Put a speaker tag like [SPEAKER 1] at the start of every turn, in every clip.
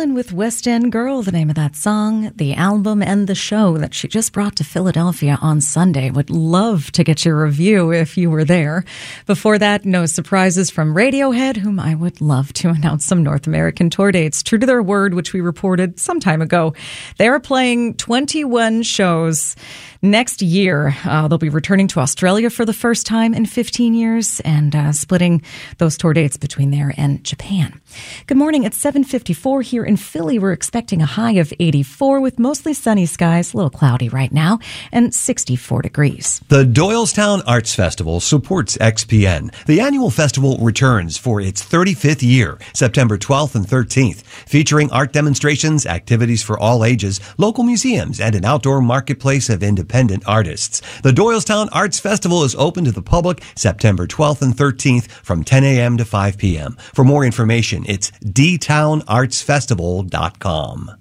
[SPEAKER 1] Morgan with West End Girl, the name of that song, the album, and the show that she just brought to Philadelphia on Sunday. Would love to get your review if you were there. Before that, no surprises from Radiohead, whom I would love to announce some North American tour dates. True to their word, which we reported some time ago, they are playing 21 shows next year. They'll be returning to Australia for the first time in 15 years and splitting those tour dates between there and Japan. Good morning. It's 7:54 here in Philly. We're expecting a high of 84 with mostly sunny skies, a little cloudy right now, and 64 degrees.
[SPEAKER 2] The Doylestown Arts Festival supports XPN. The annual festival returns for its 35th year, September 12th and 13th, featuring art demonstrations, activities for all ages, local museums, and an outdoor marketplace of independent artists. The Doylestown Arts Festival is open to the public September 12th and 13th from 10 a.m. to 5 p.m. For more information, it's dtownartsfestival.com.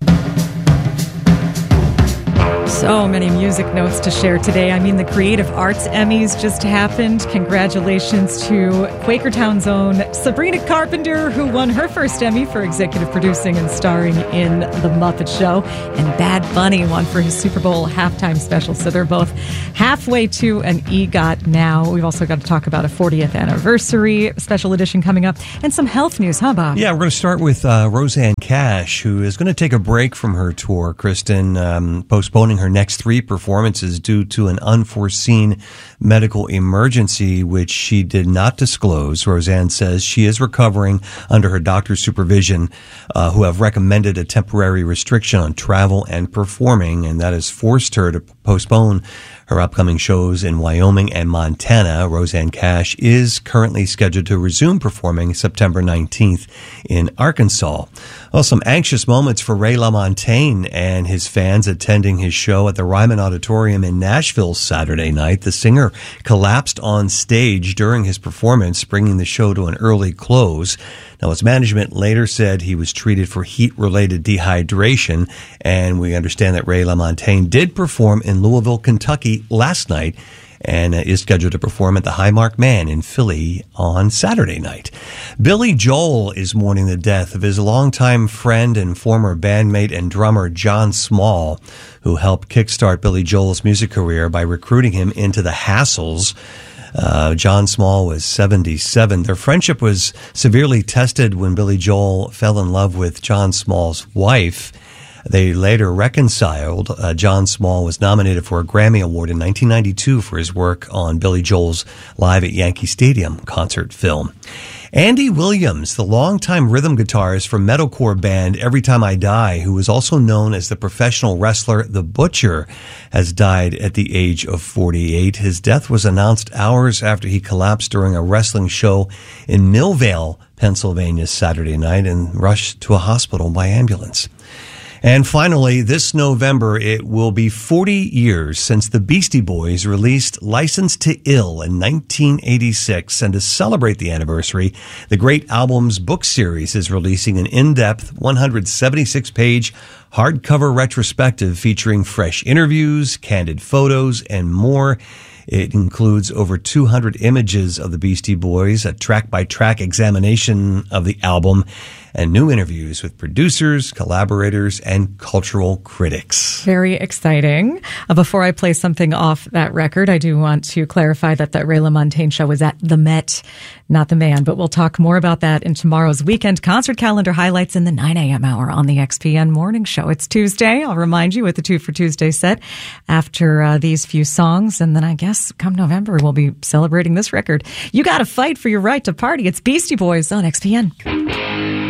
[SPEAKER 1] So many music notes to share today. I mean, the Creative Arts Emmys just happened. Congratulations to Quakertown's own Sabrina Carpenter, who won her first Emmy for executive producing and starring in The Muppet Show. And Bad Bunny won for his Super Bowl halftime special. So they're both halfway to an EGOT now. We've also got to talk about a 40th anniversary special edition coming up and some health news, huh, Bob?
[SPEAKER 2] Yeah, we're going to start with Rosanne Cash, who is going to take a break from her tour, Kristen, postponing her next 3 performances due to an unforeseen medical emergency, which she did not disclose. Rosanne says she is recovering under her doctor's supervision, who have recommended a temporary restriction on travel and performing, and that has forced her to postpone her upcoming shows in Wyoming and Montana. Rosanne Cash is currently scheduled to resume performing September 19th in Arkansas. Well, some anxious moments for Ray LaMontagne and his fans attending his show at the Ryman Auditorium in Nashville Saturday night. The singer collapsed on stage during his performance, bringing the show to an early close. Now, his management later said he was treated for heat-related dehydration, and we understand that Ray LaMontagne did perform in Louisville, Kentucky last night and is scheduled to perform at the Highmark Man in Philly on Saturday night. Billy Joel is mourning the death of his longtime friend and former bandmate and drummer John Small, who helped kickstart Billy Joel's music career by recruiting him into the Hassles. John Small was 77. Their friendship was severely tested when Billy Joel fell in love with John Small's wife. They later reconciled. John Small was nominated for a Grammy Award in 1992 for his work on Billy Joel's Live at Yankee Stadium concert film. Andy Williams, the longtime rhythm guitarist for metalcore band Every Time I Die, who was also known as the professional wrestler The Butcher, has died at the age of 48. His death was announced hours after he collapsed during a wrestling show in Millvale, Pennsylvania, Saturday night and rushed to a hospital by ambulance. And finally, this November, it will be 40 years since the Beastie Boys released License to Ill in 1986. And to celebrate the anniversary, the Great Albums book series is releasing an in-depth 176-page hardcover retrospective featuring fresh interviews, candid photos, and more. It includes over 200 images of the Beastie Boys, a track-by-track examination of the album, and new interviews with producers, collaborators, and cultural critics.
[SPEAKER 1] Very exciting. Before I play something off that record, I do want to clarify that the Ray LaMontagne show was at the Met, not the Man, but we'll talk more about that in tomorrow's weekend concert calendar highlights in the 9 a.m. hour on the XPN Morning Show. It's Tuesday. I'll remind you with the 2 for Tuesday set after these few songs, and then I guess come November we'll be celebrating this record. You got to fight for your right to party. It's Beastie Boys on XPN.